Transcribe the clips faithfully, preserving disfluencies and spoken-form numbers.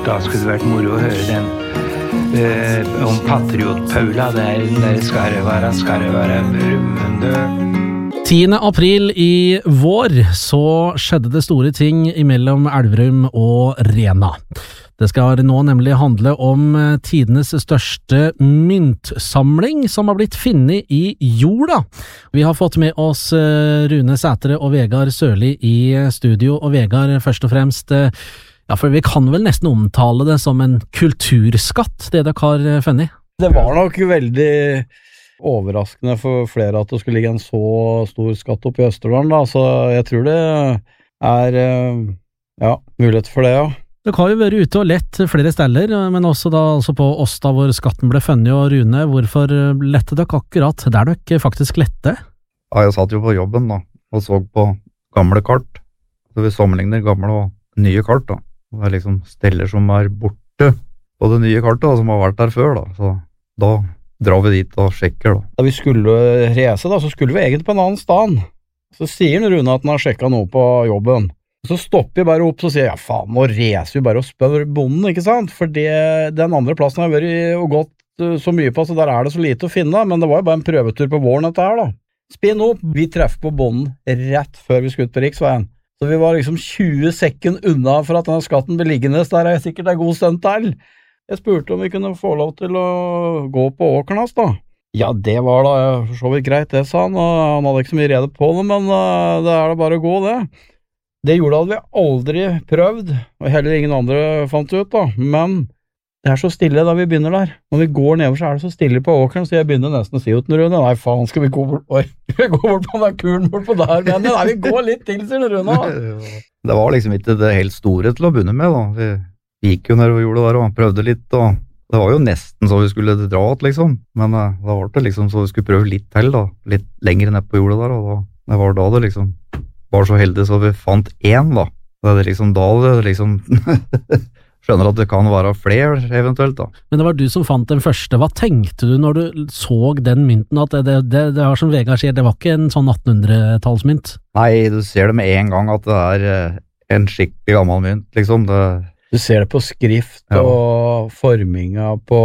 Da skulle det vært moro å høre den eh, om Patriot-Paula. Der, der skal det være, skal det være Brumunddø. tiende april i vår så skjedde det store ting imellom Elverum og Rena. Det skal nå nemlig handle om tidenes største myntsamling som har blitt funnet i jorda. Vi har fått med oss Rune Sætre og Vegard Sørli i studio, og Vegard, først og fremst, ja, for vi kan vel nesten omtale det som en kulturskatt, det dere har funnet. Det var nok veldig overraskende for flere at det skulle ligge en så stor skatt oppe i Østerdalen, da, så jeg tror det er, ja, mulighet for det, ja. Dere har jo vært ute og lett flere steder, men også da altså på Åsta hvor skatten ble funnet, og Rune, hvorfor lette dere akkurat der dere faktisk lette? Ja, jeg satt jo på jobben da, og så på gamle kart, så vi sammenligner gamle og nye kart da. Det er liksom steller som er borte på det nye kartet da, som har vært der før da, så da drar vi dit og sjekker da. Da vi skulle reise da, så skulle vi egentlig på en annen sted. Så sier Rune at han har sjekket noe på jobben. Så stopper jeg bare opp og sier, ja faen, nå reser vi bare og spør bonden, ikke sant? For det, den andre plassen har vært og gått så mye på, så der er det så lite å finne, men det var jo bare en prøvetur på våren dette her da. Spinn opp, vi treffer på bonden rett før vi skulle ut på riksveien. Så vi var liksom tjue sekunder unna for at denne skatten ble liggende, så der er sikkert en god stund til. Jeg spurte om vi kunne få lov til å gå på åkeren hans da. Ja, det var da for så vidt greit, det sa han, og han hadde ikke så mye rede på det, men uh, det er da bare å gå det. Det gjorde at vi aldri prøvd, og heller ingen andre fant ut da, men det er så stille da vi begynner der. Når vi går nedover så er det så stille på åkeren, så jeg begynner nesten å si ut den Rune, nei faen, skal vi gå bort, oi, vi går bort på den kuren bort på der, men nei, vi går litt til, sier Rune. Det var liksom ikke det helt store til å begynne med da, vi gikk jo ned og gjorde det der, og prøvde litt, og det var jo nesten så vi skulle dra ut liksom, men uh, da var det liksom så vi skulle prøve litt til da, litt lenger ned på jordet der, og da, det var da det liksom var så heldig så vi fant én da. Det er liksom da det liksom skjønner at det kan være flere eventuelt da. Men det var du som fant den første. Hva tenkte du når du så den mynten? At det, det, det, det var som Vegard sier, det var ikke en sånn attenhundretallsmynt? Nei, du ser det med en gang at det er en skikkelig gammel mynt, liksom. Det... Du ser det på skrift ja. Og forminga på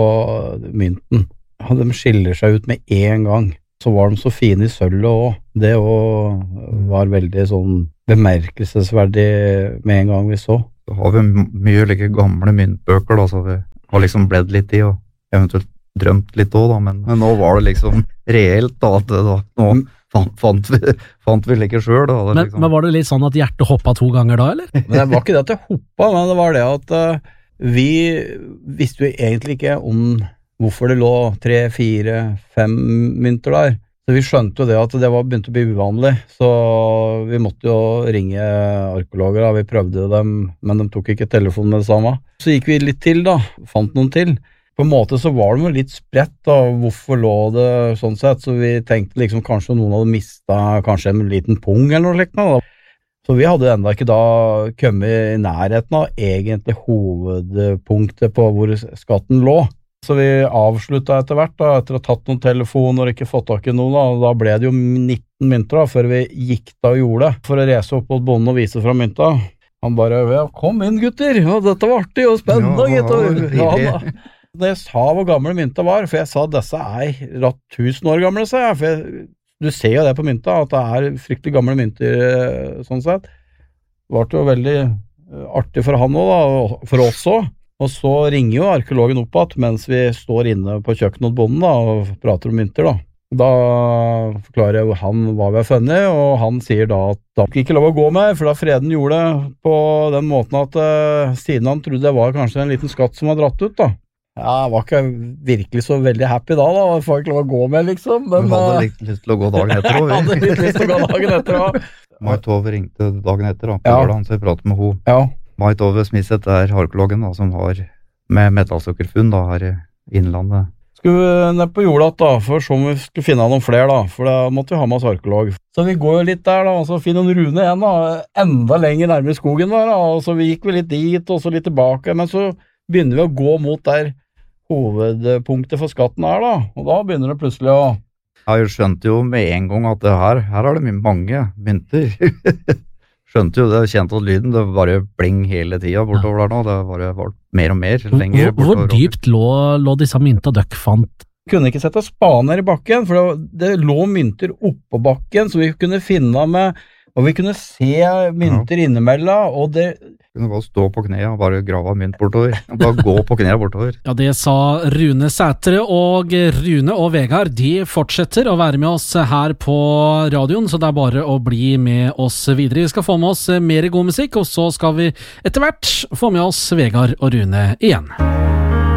mynten. De skiller seg ut med en gang. Så var de så fine i sølvet også. Det også var veldig sånn bemerkelsesverdig med en gang vi så. Så har vi mye like gamle myntbøker da, så vi har liksom bledd litt i og eventuelt drømt litt også da, men, men nå var det liksom reelt da, at det, da nå fant, fant, vi, fant vi like selv da. Men, liksom. men var det litt sånn at hjertet hoppet to ganger da, eller? Men det var ikke det at det hoppet, men det var det at uh, vi visste jo egentlig ikke om hvorfor det lå tre, fire, fem mynter der. Så vi skjønte jo det at det var begynt å bli uvanlig, så vi måtte jo ringe arkeologer da. Vi prøvde dem, men de tok ikke telefonen med det samme. Så gikk vi litt til da, fant noen til. På en måte så var de jo litt spredt da, hvorfor lå det sånn sett, så vi tenkte liksom kanskje noen hadde mistet kanskje en liten pung eller noe slikt da. Så vi hadde enda ikke da kommet i nærheten av egentlig hovedpunktet på hvor skatten lå. Så vi avsluttet etter hvert da, etter å ha tatt noen telefoner og ikke fått tak i noen da, da ble det jo nitten mynter da, før vi gikk da og gjorde det, for å reise opp mot bonden og vise fra mynta. Han bare, ja, kom inn gutter, ja, dette var artig og spennende, ja, gutter. Ja, da. Da jeg sa hvor gamle mynta var, for jeg sa at disse er rett tusen år gamle, sa jeg, for jeg, du ser jo det på mynta, at det er fryktelig gamle mynter sånn sett. Det var jo veldig artig for han også da, for oss også. Og så ringer jo arkeologen opp at mens vi står inne på kjøkkenet hos bonden da, og prater om mynter da. Da forklarer jeg han hva vi har funnet, og han sier da at da fikk ikke lov å gå med, for da freden gjorde det på den måten at uh, siden han trodde det var kanskje en liten skatt som var dratt ut da. Ja, jeg var ikke virkelig så veldig happy da da, jeg får ikke lov å gå med liksom. Men, du hadde litt lyst til å gå dagen etter også. Jeg hadde litt lyst til å gå dagen etter da. Mai Tove ringte dagen etter da, på ja. Lørdagen, så jeg pratet med henne. Ja. Mai Tove Smisset er arkeologen da, som har med metallsukkerfunn da, her i Innlandet. Skulle vi ned på jorda da, for så om vi skulle finne noen flere da, for da måtte vi ha med oss arkeolog. Så vi går jo litt der da, og så finner en Rune igjen da, enda lenger nærmere skogen der da, og så vi gikk vi litt dit, og så litt tilbake, men så begynner vi å gå mot der hovedpunktet for skatten er da, og da begynner det plutselig å... Jeg skjønte jo med en gang at det her, her er det mange mynter. skjønte jo det, kjente at lyden, det bare bling hele tida bortover der nå, det bare var mer og mer lenger Hvor, hvor dypt lå, lå disse mynta døkk fant? Kunne ikke sette spaner i bakken, for det, det lå mynter oppå bakken, så vi kunne finne med, og vi kunne se mynter ja. Innimellom, og det kunne bare stå på kne og bare grave mynt bortover. Bare gå på kne bortover. Ja, det sa Rune Sætre, og Rune og Vegard, de fortsetter å være med oss her på radioen, så det er bare å bli med oss videre. Vi skal få med oss mer god musikk, og så skal vi etter hvert få med oss Vegard og Rune igjen.